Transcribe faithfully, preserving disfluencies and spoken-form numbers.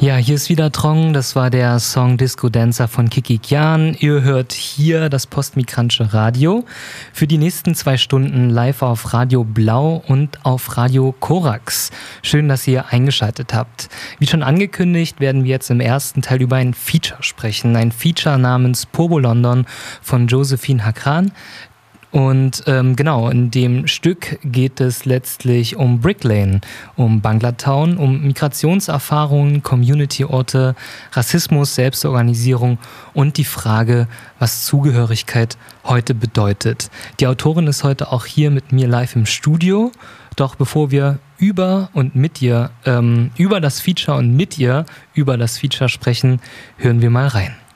Ja, hier ist wieder Trong, das war der Song Disco Dancer von Kiki Kyan. Ihr hört hier das Postmigrantische Radio für die nächsten zwei Stunden live auf Radio Blau und auf Radio Korax. Schön, dass ihr eingeschaltet habt. Wie schon angekündigt, werden wir jetzt im ersten Teil über ein Feature sprechen. Ein Feature namens Pobo London von Josephine Hakran. Und ähm, genau, in dem Stück geht es letztlich um Brick Lane, um Bangla-Town, um Migrationserfahrungen, Community-Orte, Rassismus, Selbstorganisierung und die Frage, was Zugehörigkeit heute bedeutet. Die Autorin ist heute auch hier mit mir live im Studio. Doch bevor wir über und mit ihr, ähm, über das Feature und mit ihr über das Feature sprechen, hören wir mal rein.